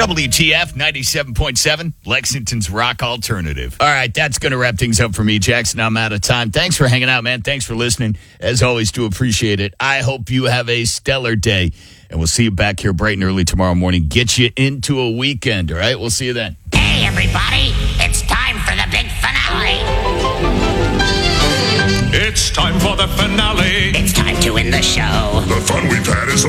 WTF 97.7, Lexington's Rock Alternative. All right, that's going to wrap things up for me, Jackson. I'm out of time. Thanks for hanging out, man. Thanks for listening. As always, do appreciate it. I hope you have a stellar day, and we'll see you back here bright and early tomorrow morning. Get you into a weekend, all right? We'll see you then. Hey, everybody, it's time for the big finale. It's time for the finale. It's time to end the show. The fun we've had